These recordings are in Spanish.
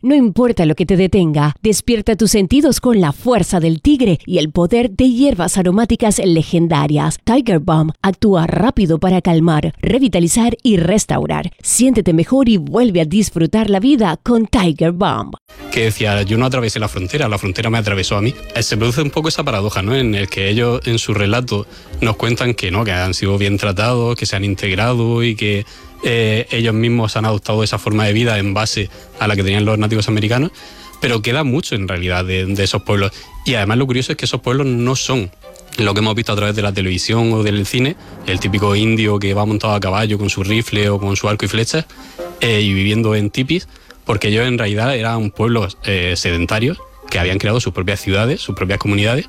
No importa lo que te detenga, despierta tus sentidos con la fuerza del tigre y el poder de hierbas aromáticas legendarias. Tiger Balm actúa rápido para calmar, revitalizar y restaurar. Siéntete mejor y vuelve a disfrutar la vida con Tiger Balm. Que decía, yo no atravesé la frontera me atravesó a mí. Se produce un poco esa paradoja, ¿no? En el que ellos en su relato nos cuentan que no, que han sido bien tratados, que se han integrado y que ellos mismos han adoptado esa forma de vida en base a la que tenían los nativos americanos, pero queda mucho en realidad de esos pueblos. Y además lo curioso es que esos pueblos no son lo que hemos visto a través de la televisión o del cine, el típico indio que va montado a caballo con su rifle o con su arco y flechas y viviendo en tipis, porque ellos en realidad eran pueblos sedentarios que habían creado sus propias ciudades, sus propias comunidades,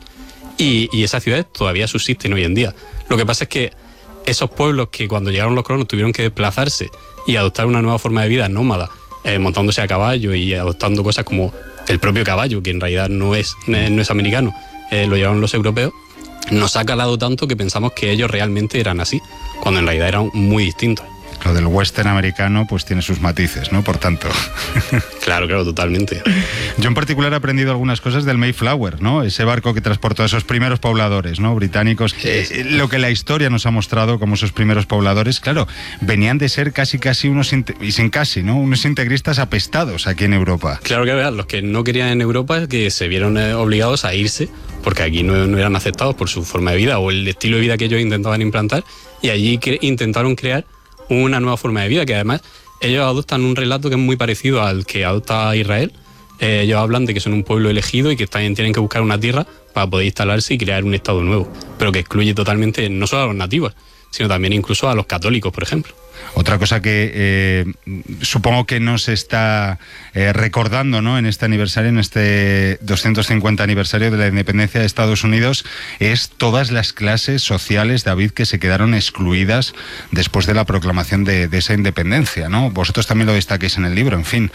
y esas ciudades todavía subsisten hoy en día. Lo que pasa es que esos pueblos que cuando llegaron los colonos tuvieron que desplazarse y adoptar una nueva forma de vida nómada, montándose a caballo y adoptando cosas como el propio caballo, que en realidad no es americano, lo llevaron los europeos, nos ha calado tanto que pensamos que ellos realmente eran así, cuando en realidad eran muy distintos. Lo del western americano pues tiene sus matices, ¿no? Por tanto. Claro, totalmente. Yo en particular he aprendido algunas cosas del Mayflower, ¿no? Ese barco que transportó a esos primeros pobladores, ¿no? Británicos. Lo que la historia nos ha mostrado como esos primeros pobladores, claro, venían de ser casi unos, y sin casi, ¿no? Unos integristas apestados aquí en Europa. Claro que vean, los que no querían en Europa, que se vieron obligados a irse, porque aquí no eran aceptados por su forma de vida o el estilo de vida que ellos intentaban implantar, y allí intentaron crear una nueva forma de vida, que además ellos adoptan un relato que es muy parecido al que adopta Israel. Ellos hablan de que son un pueblo elegido y que también tienen que buscar una tierra para poder instalarse y crear un estado nuevo, pero que excluye totalmente no solo a los nativos, sino también incluso a los católicos, por ejemplo. Otra cosa que supongo que nos está recordando, ¿no?, en este aniversario, en este 250 aniversario de la independencia de Estados Unidos, es todas las clases sociales, David, que se quedaron excluidas después de la proclamación de esa independencia, ¿no? Vosotros también lo destaquéis en el libro, en fin.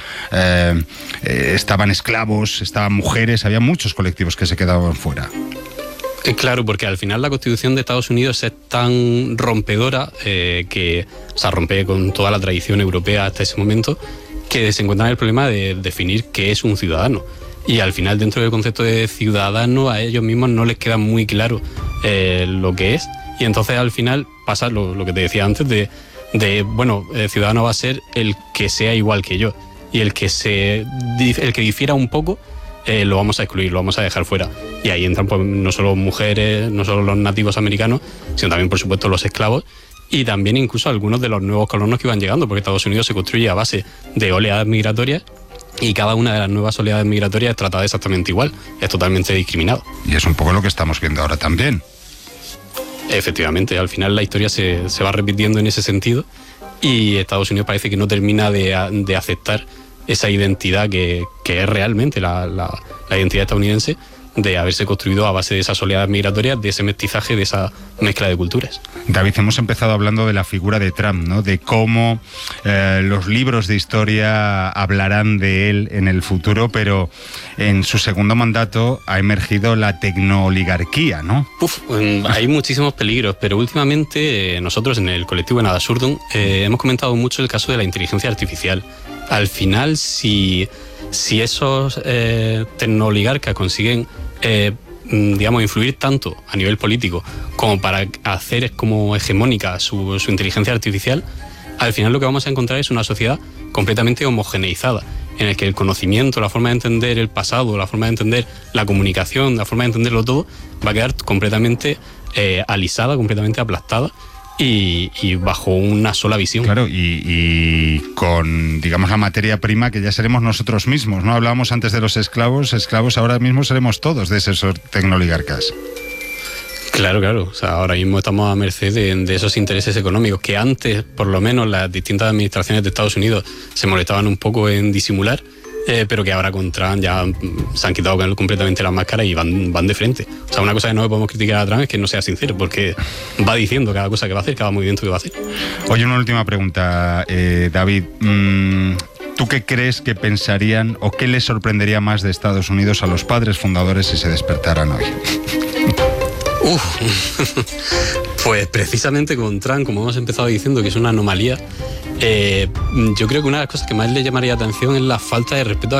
Estaban esclavos, estaban mujeres, había muchos colectivos que se quedaban fuera. Claro, porque al final la Constitución de Estados Unidos es tan rompedora, que rompe con toda la tradición europea hasta ese momento, que se encuentran el problema de definir qué es un ciudadano. Y al final, dentro del concepto de ciudadano, a ellos mismos no les queda muy claro lo que es. Y entonces al final pasa lo que te decía antes el ciudadano va a ser el que sea igual que yo. Y el que difiera un poco, lo vamos a excluir, lo vamos a dejar fuera. Y ahí entran pues, no solo mujeres, no solo los nativos americanos, sino también, por supuesto, los esclavos y también incluso algunos de los nuevos colonos que iban llegando, porque Estados Unidos se construye a base de oleadas migratorias y cada una de las nuevas oleadas migratorias es tratada exactamente igual, es totalmente discriminado. Y es un poco lo que estamos viendo ahora también. Efectivamente, al final la historia se va repitiendo en ese sentido y Estados Unidos parece que no termina de aceptar esa identidad que es realmente la identidad estadounidense, de haberse construido a base de esas oleadas migratorias, de ese mestizaje, de esa mezcla de culturas. David, hemos empezado hablando de la figura de Trump, ¿no? De cómo los libros de historia hablarán de él en el futuro, pero en su segundo mandato ha emergido la tecnooligarquía, ¿no? Hay muchísimos peligros, pero últimamente nosotros en el colectivo En Absurdum hemos comentado mucho el caso de la inteligencia artificial. Al final, si esos tecnooligarcas consiguen influir tanto a nivel político como para hacer como hegemónica su inteligencia artificial, al final lo que vamos a encontrar es una sociedad completamente homogeneizada, en el que el conocimiento, la forma de entender el pasado, la forma de entender la comunicación, la forma de entenderlo todo, va a quedar completamente alisada, completamente aplastada y bajo una sola visión. Claro, y con, digamos, la materia prima que ya seremos nosotros mismos, ¿no? Hablábamos antes de los esclavos ahora mismo seremos todos de esos tecnooligarcas. Claro. O sea, ahora mismo estamos a merced de esos intereses económicos que antes, por lo menos, las distintas administraciones de Estados Unidos se molestaban un poco en disimular, pero que ahora con Trump ya se han quitado completamente las máscaras y van de frente. O sea, una cosa que no podemos criticar a Trump es que no sea sincero, porque va diciendo cada cosa que va a hacer, cada movimiento que va a hacer. Oye, una última pregunta, David. ¿Tú qué crees que pensarían o qué les sorprendería más de Estados Unidos a los padres fundadores si se despertaran hoy? Pues precisamente con Trump, como hemos empezado diciendo, que es una anomalía, yo creo que una de las cosas que más le llamaría atención es la falta de respeto